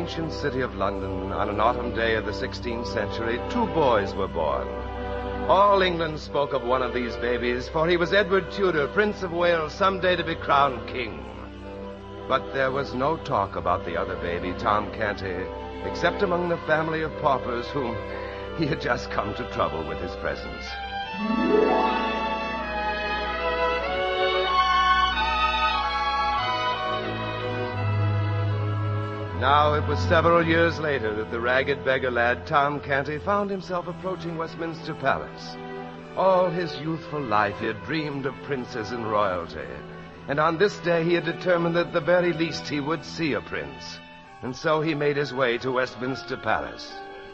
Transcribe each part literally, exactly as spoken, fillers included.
ancient city of London, on an autumn day of the sixteenth century, two boys were born. All England spoke of one of these babies, for he was Edward Tudor, Prince of Wales, someday to be crowned king. But there was no talk about the other baby, Tom Canty, except among the family of paupers whom he had just come to trouble with his presence. Now it was several years later that the ragged beggar lad, Tom Canty, found himself approaching Westminster Palace. All his youthful life he had dreamed of princes and royalty, and on this day he had determined that at the very least he would see a prince. And so he made his way to Westminster Palace.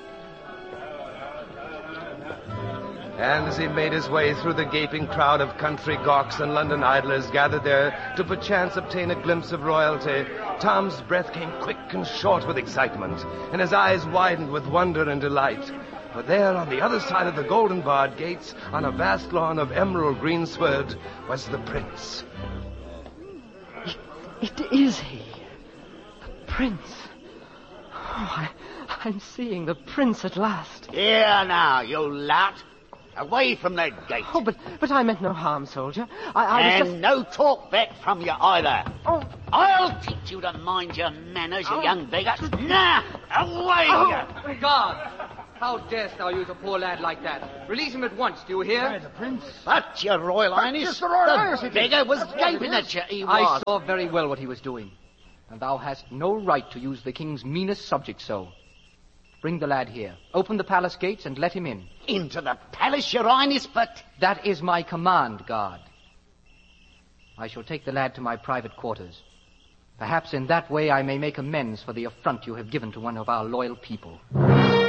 And as he made his way through the gaping crowd of country gawks and London idlers gathered there to perchance obtain a glimpse of royalty, Tom's breath came quick and short with excitement, and his eyes widened with wonder and delight. For there, on the other side of the golden-barred gates, on a vast lawn of emerald greensward, was the prince. It, it is he. The prince. Oh, I, I'm seeing the prince at last. Here now, you lout. Away from that gate. Oh, but but I meant no harm, soldier. I, I and was just... no talk back from you either. Oh. I'll teach you to mind your manners, you Oh. young beggar. Now, away Oh. you. Guard! How darest thou use a poor lad like that? Release him at once, do you hear? the prince. But, your Royal Highness, just the Royal the Highness, it is. beggar was That's what it gaping is. at you, he I was. saw very well what he was doing. And thou hast no right to use the king's meanest subject so. Bring the lad here. Open the palace gates and let him in. Into the palace, your Highness, but... That is my command, guard. I shall take the lad to my private quarters. Perhaps in that way I may make amends for the affront you have given to one of our loyal people.